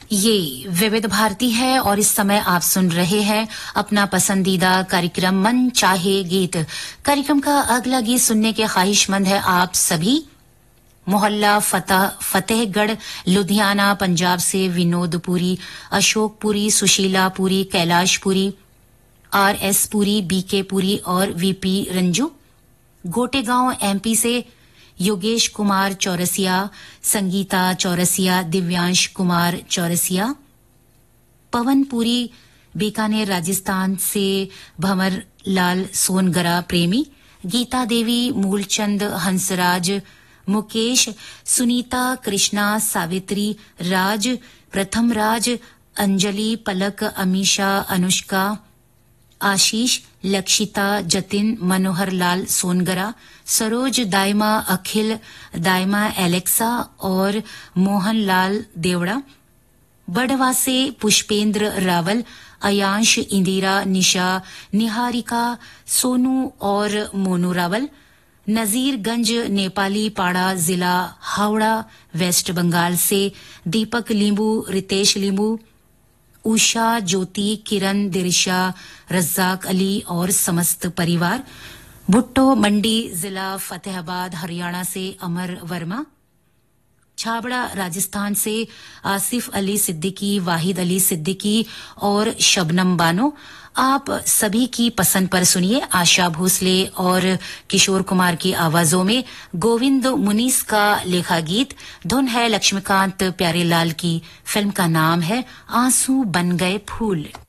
ये विविध भारती है और इस समय आप सुन रहे हैं अपना पसंदीदा कार्यक्रम मन चाहे गीत। कार्यक्रम का अगला गीत सुनने के ख्वाहिशमंद है आप सभी। मोहल्ला फतेहगढ़ लुधियाना पंजाब से विनोद पुरी, अशोक पुरी, सुशीला पुरी, कैलाश पुरी, आरएस पुरी, बीके पुरी और वीपी रंजू। गोटेगांव एमपी से योगेश कुमार चौरसिया, संगीता चौरसिया, दिव्यांश कुमार चौरसिया। पवन पुरी बीकानेर राजस्थान से भंवर लाल सोनगरा प्रेमी। गीता देवी मूलचंद हंसराज, मुकेश, सुनीता, कृष्णा, सावित्री, राज, प्रथम राज, अंजलि, पलक, अमीशा, अनुष्का, आशीष, लक्षिता, जतिन, मनोहर लाल सोनगरा, सरोज, दायमा, अखिल, दायमा, एलेक्सा और मोहन लाल देवड़ा। बड़वा से पुष्पेंद्र रावल, अयांश, इंदिरा, निशा, निहारिका, सोनू और मोनू रावल। नजीरगंज नेपाली पाड़ा जिला हावड़ा वेस्ट बंगाल से दीपक लींबू, रितेश लींबू, उषा, ज्योति, किरण, दिरिशा, रज्जाक अली और समस्त परिवार। भुट्टो मंडी जिला फतेहाबाद हरियाणा से अमर वर्मा। छाबड़ा राजस्थान से आसिफ अली सिद्दीकी, वाहिद अली सिद्दीकी और शबनम बानो। आप सभी की पसंद पर सुनिए आशा भोसले और किशोर कुमार की आवाजों में गोविंद मुनीस का लेखा गीत। धुन है लक्ष्मीकांत प्यारेलाल की। फिल्म का नाम है आंसू बन गए फूल।